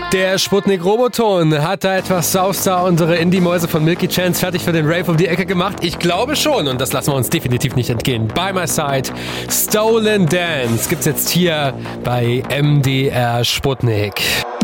Der Sputnik-Roboton hat da etwas Saufstar unsere Indie-Mäuse von Milky Chance fertig für den Rave um die Ecke gemacht. Ich glaube schon und das lassen wir uns definitiv nicht entgehen. By My Side, Stolen Dance gibt's jetzt hier bei MDR Sputnik.